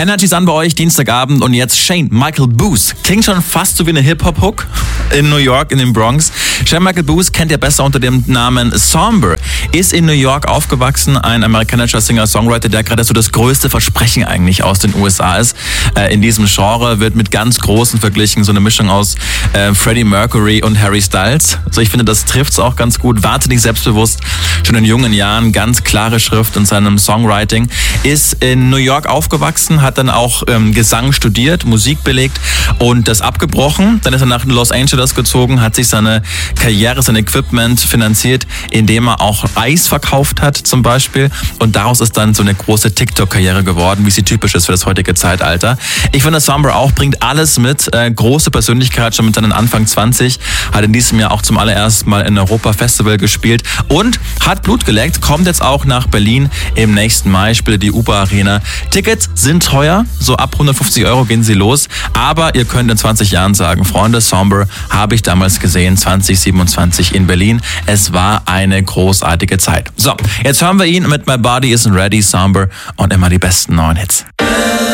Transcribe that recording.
Energy's an bei euch, Dienstagabend, und jetzt Shane Michael Booth. Klingt schon fast so wie eine Hip-Hop-Hook in New York, in den Bronx. Shane Michael Booth kennt ihr besser unter dem Namen Somber. Ist in New York aufgewachsen, ein amerikanischer Singer-Songwriter, der gerade so das größte Versprechen eigentlich aus den USA ist. In diesem Genre wird mit ganz Großen verglichen, so eine Mischung aus Freddie Mercury und Harry Styles. Also ich finde, das trifft's auch ganz gut. Wahnsinnig selbstbewusst, schon in jungen Jahren, ganz klare Schrift in seinem Songwriting. Ist in New York aufgewachsen, hat dann auch Gesang studiert, Musik belegt und das abgebrochen. Dann ist er nach Los Angeles gezogen, hat sich seine Karriere, sein Equipment finanziert, indem er auch Eis verkauft hat zum Beispiel. Und daraus ist dann so eine große TikTok-Karriere geworden, wie sie typisch ist für das heutige Zeitalter. Ich finde, Somber auch bringt alles mit. Große Persönlichkeit, schon mit seinen Anfang 20. Hat in diesem Jahr auch zum allerersten Mal in Europa Festival gespielt und hat Blut geleckt. Kommt jetzt auch nach Berlin im nächsten Mai, spielt die UBA Arena. Tickets sind teuer, so ab 150 € gehen sie los. Aber ihr könnt in 20 Jahren sagen, Freunde, Somber habe ich damals gesehen, 2027 in Berlin. Es war eine großartige Zeit. So, jetzt hören wir ihn mit My Body Isn't Ready, Somber, und immer die besten neuen Hits.